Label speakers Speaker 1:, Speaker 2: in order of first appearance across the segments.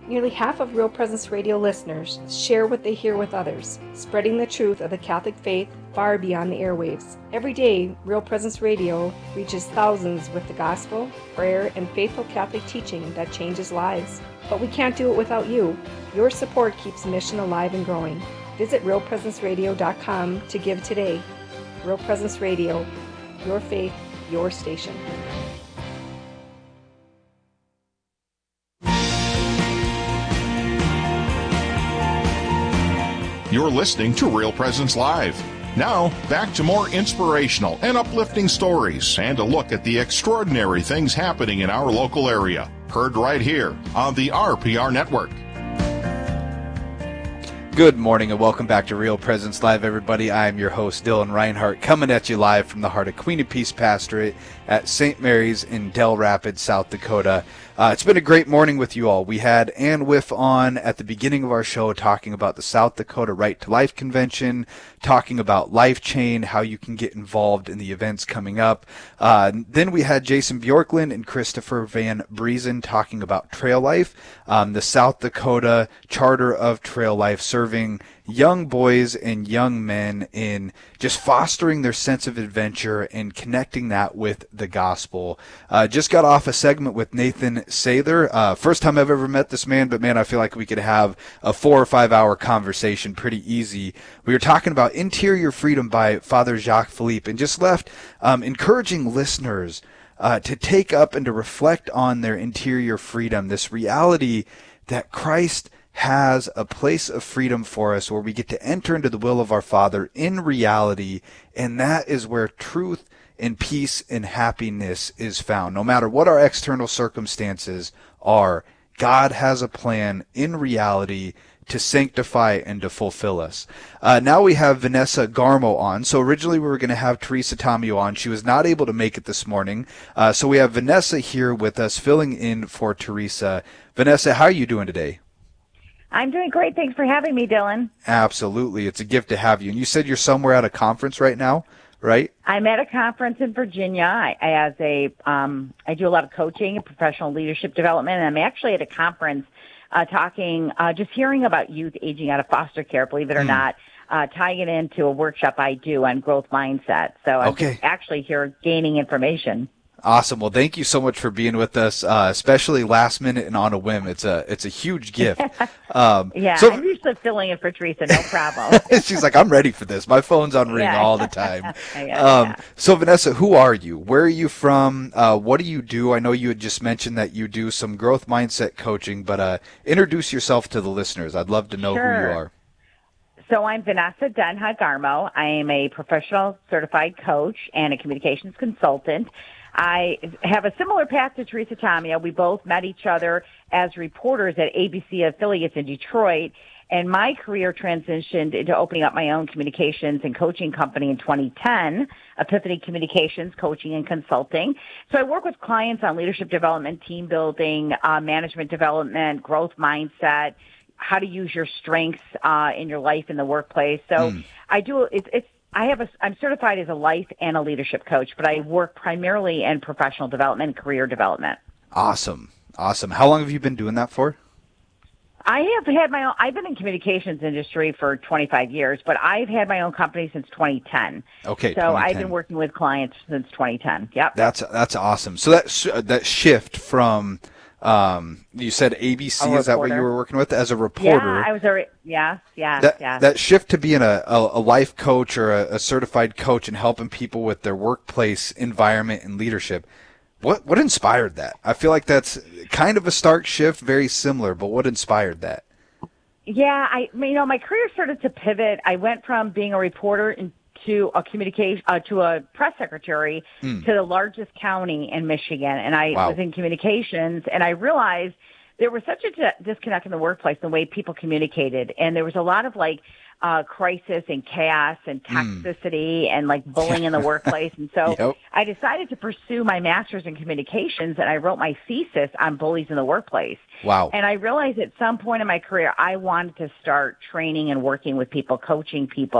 Speaker 1: Nearly half of Real Presence Radio listeners share what they hear with others, spreading the truth of the Catholic faith far beyond the airwaves. Every day, Real Presence Radio reaches thousands with the gospel, prayer, and faithful Catholic teaching that changes lives. But we can't do it without you. Your support keeps the mission alive and growing. Visit realpresenceradio.com to give today. Real Presence Radio, your faith, your station.
Speaker 2: You're listening to Real Presence Live. Now, back to more inspirational and uplifting stories and a look at the extraordinary things happening in our local area. Heard right here on the RPR Network.
Speaker 3: Good morning and welcome back to Real Presence Live, everybody. I'm your host, Dylan Reinhart, coming at you live from the heart of Queen of Peace Pastorate at St. Mary's in Del Rapids, South Dakota. It's been a great morning with you all. We had Ann Whiff on at the beginning of our show talking about the South Dakota Right to Life Convention, talking about Life Chain, how you can get involved in the events coming up. Then we had Jason Bjorklund and Christopher Van Briesen talking about Trail Life, the South Dakota Charter of Trail Life, serving young boys and young men in just fostering their sense of adventure and connecting that with the gospel. Just got off a segment with Nathan Sather. First time I've ever met this man, but man, I feel like we could have a 4 or 5 hour conversation pretty easy. We were talking about Interior Freedom by Father Jacques Philippe and just left encouraging listeners to take up and to reflect on their interior freedom, this reality that Christ has a place of freedom for us where we get to enter into the will of our Father in reality, and that is where truth and peace and happiness is found. No matter what our external circumstances are, God has a plan in reality to sanctify and to fulfill us. Now we have Vanessa Garmo on. So originally we were going to have Teresa Tomeo on. She was not able to make it this morning. So we have Vanessa here with us filling in for Teresa. Vanessa, how are you doing today?
Speaker 4: I'm doing great. Thanks for having me, Dylan.
Speaker 3: Absolutely. It's a gift to have you. And you said you're somewhere at a conference right now, right?
Speaker 4: I'm at a conference in Virginia. I do a lot of coaching and professional leadership development, and I'm actually at a conference just hearing about youth aging out of foster care, believe it or not, tying it into a workshop I do on growth mindset. So I'm just actually here gaining information.
Speaker 3: Awesome. Well, thank you so much for being with us, especially last minute and on a whim. It's a huge gift.
Speaker 4: I'm usually filling in for Teresa, no problem.
Speaker 3: She's like, I'm ready for this. My phone's on ring all the time. So, Vanessa, who are you? Where are you from? What do you do? I know you had just mentioned that you do some growth mindset coaching, but introduce yourself to the listeners. I'd love to know who you are.
Speaker 4: So I'm Vanessa Denha Garmo. I am a professional certified coach and a communications consultant. I have a similar path to Teresa Tomeo. We both met each other as reporters at ABC affiliates in Detroit, and my career transitioned into opening up my own communications and coaching company in 2010, Epiphany Communications, Coaching and Consulting. So I work with clients on leadership development, team building, management development, growth mindset, how to use your strengths in your life in the workplace. So I'm certified as a life and a leadership coach, but I work primarily in professional development and career development.
Speaker 3: Awesome. How long have you been doing that for?
Speaker 4: I've been in communications industry for 25 years, but I've had my own company since 2010.
Speaker 3: Okay.
Speaker 4: So 2010. I've been working with clients since 2010. Yep.
Speaker 3: That's awesome. So that shift from, you said ABC, is that what you were working with as a reporter?
Speaker 4: Yeah, I was yes.
Speaker 3: That shift to being a life coach or a certified coach and helping people with their workplace environment and leadership. What inspired that? I feel like that's kind of a stark shift, very similar, but what inspired that?
Speaker 4: Yeah, my career started to pivot. I went from being a reporter to a press secretary to the largest county in Michigan, and I was in communications, and I realized there was such a disconnect in the workplace, the way people communicated, and there was a lot of crisis and chaos and toxicity and bullying in the workplace. And so I decided to pursue my master's in communications, and I wrote my thesis on bullies in the workplace.
Speaker 3: Wow.
Speaker 4: And I realized at some point in my career, I wanted to start training and working with people, coaching people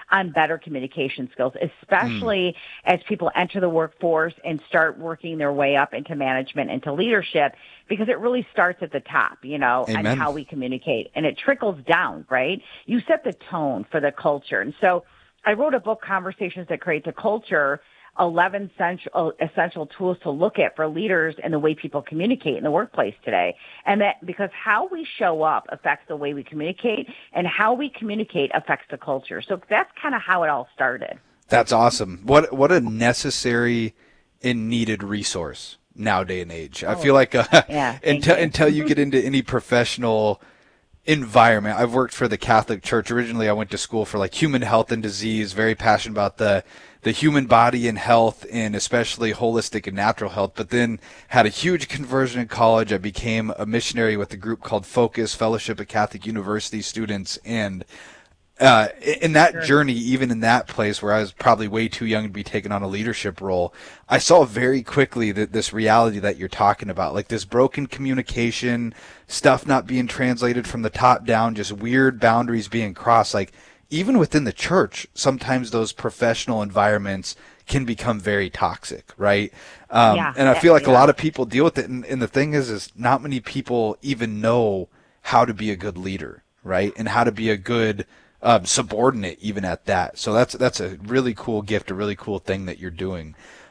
Speaker 4: on better communication skills, especially as people enter the workforce and start working their way up into management, into leadership, because it really starts at the top,
Speaker 3: Amen.
Speaker 4: on how we communicate. And it trickles down, right? You set the tone for the culture. And so I wrote a book, Conversations That Create the Culture, 11 essential tools to look at for leaders and the way people communicate in the workplace today. And that because how we show up affects the way we communicate, and how we communicate affects the culture. So that's kind of how it all started.
Speaker 3: That's awesome. What a necessary and needed resource nowadays and age. I feel like until you get into any professional environment. I've worked for the Catholic Church. Originally, I went to school for like human health and disease, very passionate about the human body and health, and especially holistic and natural health, but then had a huge conversion in college. I became a missionary with a group called Focus, Fellowship of Catholic University Students, and in that journey, even in that place where I was probably way too young to be taken on a leadership role, I saw very quickly that this reality that you're talking about, like this broken communication, stuff not being translated from the top down, just weird boundaries being crossed. Like even within the church, sometimes those professional environments can become very toxic, right? And I feel like a lot of people deal with it. And the thing is not many people even know how to be a good leader, right? And how to be a good subordinate even at that. So that's a really cool gift, a really cool thing that you're doing.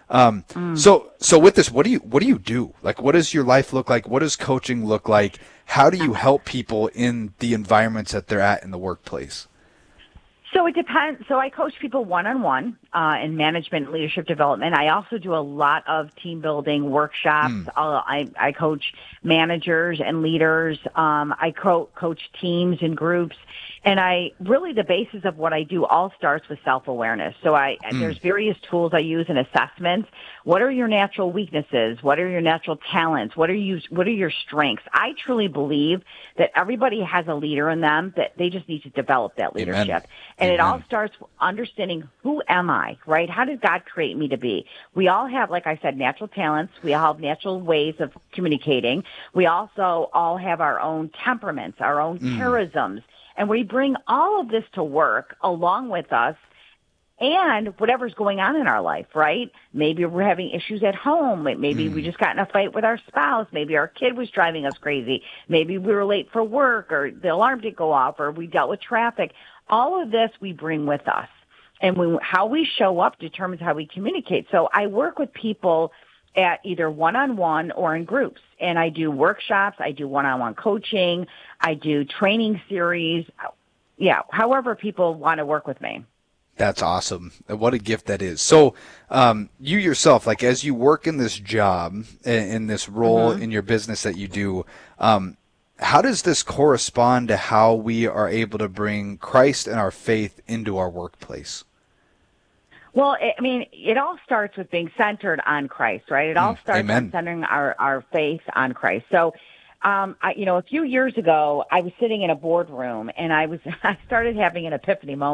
Speaker 3: So with this, what do you do? Like, what does your life look like? What does coaching look like? How do you help people in the environments that they're at in the workplace?
Speaker 4: So it depends. So I coach people one-on-one in management and leadership development. I also do a lot of team building workshops. I coach managers and leaders. I coach teams and groups. And the basis of what I do all starts with self-awareness. So there's various tools I use in assessments. What are your natural weaknesses? What are your natural talents? What are your strengths? I truly believe that everybody has a leader in them, that they just need to develop that leadership.
Speaker 3: Amen.
Speaker 4: And it all starts with understanding, who am I, right? How did God create me to be? We all have, like I said, natural talents. We all have natural ways of communicating. We also all have our own temperaments, our own charisms. And we bring all of this to work along with us and whatever's going on in our life, right? Maybe we're having issues at home. Maybe we just got in a fight with our spouse. Maybe our kid was driving us crazy. Maybe we were late for work, or the alarm didn't go off, or we dealt with traffic. All of this we bring with us. And how we show up determines how we communicate. So I work with people at either one-on-one or in groups. And I do workshops, I do one-on-one coaching, I do training series. Yeah, however people want to work with me.
Speaker 3: That's awesome. What a gift that is. So you yourself, like as you work in this job, in this role in your business that you do, how does this correspond to how we are able to bring Christ and our faith into our workplace?
Speaker 4: Well, it all starts with being centered on Christ, right? It all starts
Speaker 3: Amen.
Speaker 4: with centering our faith on Christ. So, a few years ago, I was sitting in a boardroom and I started having an epiphany moment.